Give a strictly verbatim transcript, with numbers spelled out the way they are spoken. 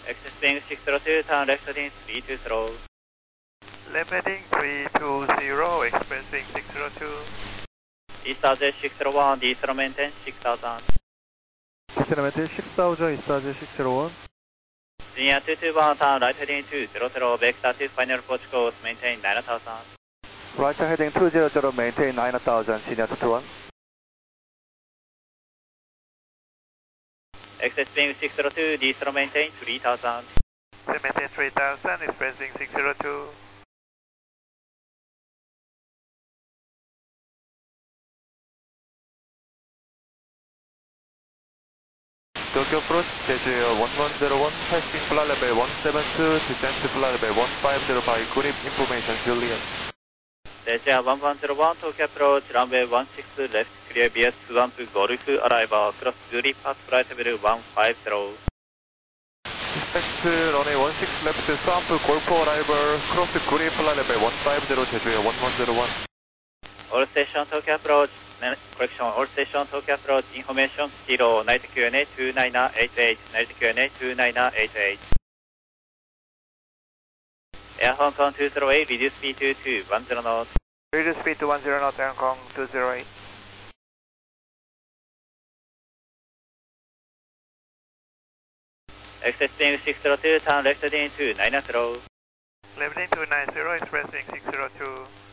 Access being six zero two, turn left heading three two zero. Left heading three two zero, express being six zero two. East Asia six zero one, East maintain six thousand. East maintain six thousand, East Asia six zero one. Senior two two one, turn right heading two zero zero, back start to final approach course, maintain nine thousand. Right heading two zero zero, maintain nine thousand, Senior two two one. Access being six zero two, East maintain three thousand. Maintain three thousand, express being six zero two. Tokyo approach, Jeju one one zero one, passing flight level one seven two, descent to flight level one five zero by grip information, Juliet. Jeju one one zero one, Tokyo approach, runway one six left, clear B S Swamp Golf, arrival, cross grip pass flight level one five zero. Expect runway one six left, Swamp Golf arrival, cross grip flight level one five zero, Jeju one one zero one. All station Tokyo approach, correction, all station Tokyo approach, information zero, night Q N A two nine eight eight, night Q N A two nine eight eight. Air Hong Kong two zero eight, reduce speed to two one zero knots. Reduce speed to one zero knots, Air Hong Kong two zero eight. Access being six zero two, turn left heading two nine zero. Left heading two nine zero, express being six zero two.